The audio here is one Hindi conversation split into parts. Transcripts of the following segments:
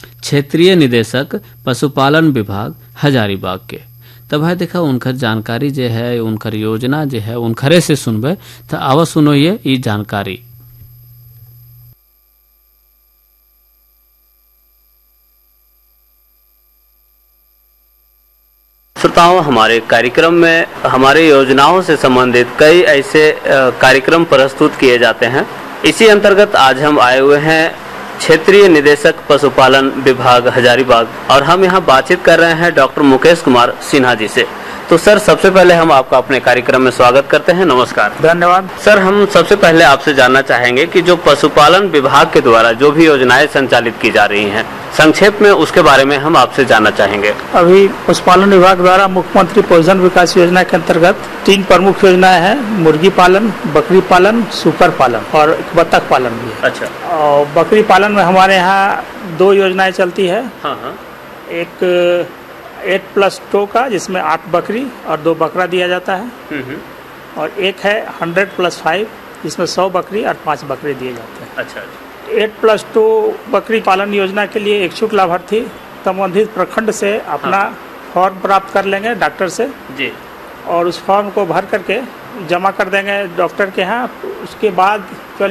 क्षेत्रीय निदेशक पशुपालन विभाग हजारीबाग के। तब भाई देखा उनकर जानकारी जो है, उनकर योजना जो है उनखरे से सुनबे तो आवा सुनो ये जानकारी। श्रोताओं, हमारे कार्यक्रम में हमारे योजनाओं से संबंधित कई ऐसे कार्यक्रम प्रस्तुत किए जाते हैं। इसी अंतर्गत आज हम आए हुए हैं क्षेत्रीय निदेशक पशुपालन विभाग हजारीबाग और हम यहाँ बातचीत कर रहे हैं डॉक्टर मुकेश कुमार सिन्हा जी से। तो सर, सबसे पहले हम आपका अपने कार्यक्रम में स्वागत करते हैं। नमस्कार। धन्यवाद। सर, हम सबसे पहले आपसे जानना चाहेंगे कि जो पशुपालन विभाग के द्वारा जो भी योजनाएं संचालित की जा रही हैं, संक्षेप में उसके बारे में हम आपसे जानना चाहेंगे। अभी पशुपालन विभाग द्वारा मुख्यमंत्री पशुधन विकास योजना के अंतर्गत 3 प्रमुख योजनाएं हैं। मुर्गी पालन, बकरी पालन, सुकर पालन और बतख पालन भी है। अच्छा। और बकरी पालन में हमारे यहाँ 2 योजनाएं चलती है। हाँ। एक 8+2 का, जिसमें 8 बकरी और 2 बकरा दिया जाता है। और एक है 100+5, जिसमें 100 बकरी और 5 बकरे दिए जाते हैं। अच्छा। 8+2 बकरी पालन योजना के लिए इच्छुक लाभार्थी संबंधित प्रखंड से अपना फॉर्म प्राप्त कर लेंगे डॉक्टर से जी, और उस फॉर्म को भर करके जमा कर देंगे डॉक्टर के यहाँ। उसके बाद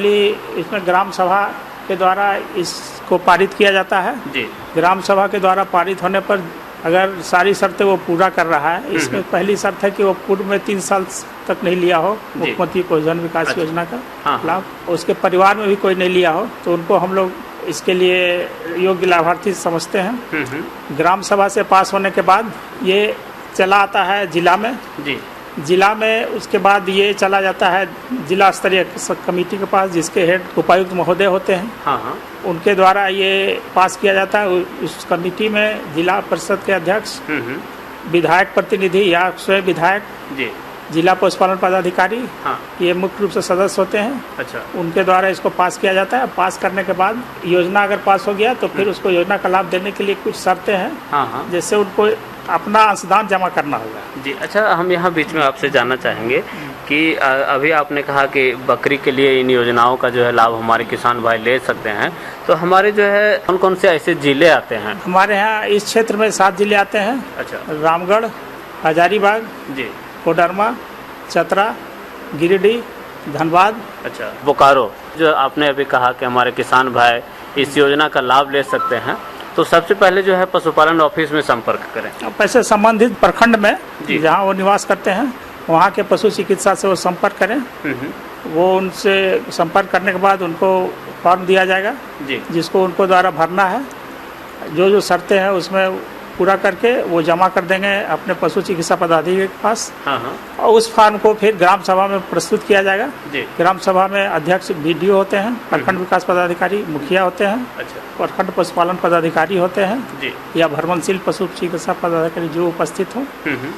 इसमें ग्राम सभा के द्वारा इसको पारित किया जाता है जी। ग्राम सभा के द्वारा पारित होने पर अगर सारी शर्तें वो पूरा कर रहा है, इसमें पहली शर्त है कि वो पूर्व में 3 साल तक नहीं लिया हो मुख्यमंत्री पशुधन विकास योजना का लाभ, उसके परिवार में भी कोई नहीं लिया हो, तो उनको हम लोग इसके लिए योग्य लाभार्थी समझते हैं। ग्राम सभा से पास होने के बाद ये चला आता है जिला में जी। जिला में उसके बाद ये चला जाता है जिला स्तरीय कमेटी के पास, जिसके हेड उपायुक्त महोदय होते हैं। हाँ। उनके द्वारा ये पास किया जाता है। उस कमेटी में जिला परिषद के अध्यक्ष, विधायक प्रतिनिधि या स्वयं विधायक जी, जिला पशुपालन पदाधिकारी, हाँ, ये मुख्य रूप से सदस्य होते हैं। अच्छा। उनके द्वारा इसको पास किया जाता है। पास करने के बाद योजना अगर पास हो गया तो फिर उसको योजना का लाभ देने के लिए कुछ शर्तें हैं। हाँ। जैसे उनको अपना अंशदान जमा करना होगा जी। अच्छा, हम यहाँ बीच में आपसे जानना चाहेंगे कि अभी आपने कहा कि बकरी के लिए इन योजनाओं का जो है लाभ हमारे किसान भाई ले सकते हैं, तो हमारे जो है कौन कौन से ऐसे जिले आते हैं? हमारे यहाँ इस क्षेत्र में 7 जिले आते हैं। अच्छा। रामगढ़, हजारीबाग जी, कोडरमा, चतरा, गिरिडीह, धनबाद। अच्छा। बोकारो। जो आपने अभी कहा कि हमारे किसान भाई इस योजना का लाभ ले सकते हैं, तो सबसे पहले जो है पशुपालन ऑफिस में संपर्क करें। पैसे संबंधित प्रखंड में जहाँ वो निवास करते हैं वहाँ के पशु चिकित्सा से वो संपर्क करें। वो उनसे संपर्क करने के बाद उनको फॉर्म दिया जाएगा जी, जिसको उनको द्वारा भरना है। जो शर्तें हैं उसमें पूरा करके वो जमा कर देंगे अपने पशु चिकित्सा पदाधिकारी के पास। हाँ। और उस फॉर्म को फिर ग्राम सभा में प्रस्तुत किया जाएगा जी। ग्राम सभा में अध्यक्ष BDO होते हैं, प्रखंड विकास पदाधिकारी, मुखिया होते हैं। अच्छा। प्रखंड पशुपालन पदाधिकारी होते हैं जी, या भ्रमणशील पशु चिकित्सा पदाधिकारी जो उपस्थित हो।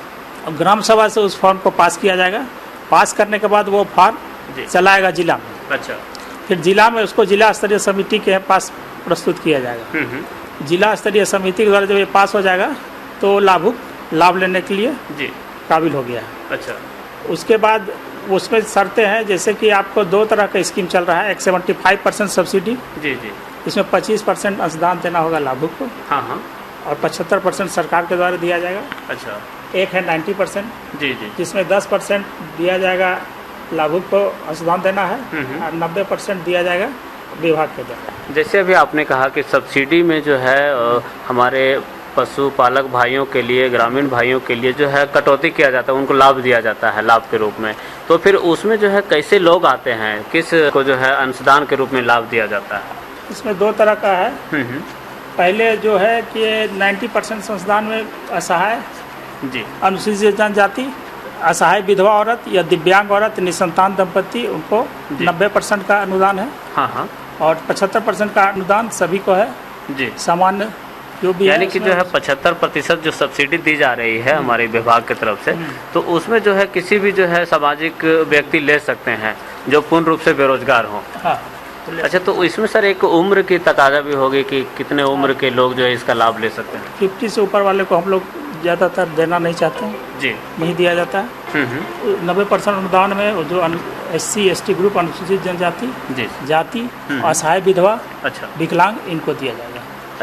और ग्राम सभा से उस फॉर्म को पास किया जाएगा। पास करने के बाद वो फॉर्म चलाएगा जिला में। अच्छा। फिर जिला में उसको जिला स्तरीय समिति के पास प्रस्तुत किया जाएगा। जिला स्तरीय समिति के द्वारा जब ये पास हो जाएगा तो लाभुक लाभ लेने के लिए जी काबिल हो गया है। अच्छा। उसके बाद उसमें शर्तें हैं, जैसे कि आपको 2 तरह का स्कीम चल रहा है। एक 75% सब्सिडी जी, इसमें 25% अंशदान देना होगा लाभुक को। हाँ। और 75% सरकार के द्वारा दिया जाएगा। अच्छा। एक है 90% जी, जिसमें 10% दिया जाएगा लाभुक को अंशदान देना है और 90% दिया जाएगा विभाग के द्वारा। जैसे अभी आपने कहा कि सब्सिडी में जो है हमारे पशुपालक भाइयों के लिए, ग्रामीण भाइयों के लिए जो है कटौती किया जाता है, उनको लाभ दिया जाता है लाभ के रूप में, तो फिर उसमें जो है कैसे लोग आते हैं, किस को जो है अंशदान के रूप में लाभ दिया जाता है? इसमें 2 तरह का है। पहले जो है कि 90% अंशदान में असहाय जी, अनुसूचित जनजाति, असहाय विधवा औरत या दिव्यांग औरत, निसंतान दंपति, उनको 90% का अनुदान है। हाँ। और 75% का अनुदान सभी को है जी, सामान्य जो भी, यानी कि जो है 75% जो सब्सिडी दी जा रही है हमारे विभाग की तरफ से, तो उसमें जो है किसी भी जो है सामाजिक व्यक्ति ले सकते हैं जो पूर्ण रूप से बेरोजगार हो। हाँ। अच्छा, तो इसमें सर एक उम्र की तकाजा भी होगी कि कितने उम्र के लोग जो है इसका लाभ ले सकते हैं? 50 से ऊपर वाले को हम लोग ज़्यादातर देना नहीं चाहते हैं जी, नहीं दिया जाता है। 90% अनुदान में जो SC ST ग्रुप, अनुसूचित जनजाति जी, जाति, असहाय विधवा, अच्छा, विकलांग, इनको दिया जाएगा।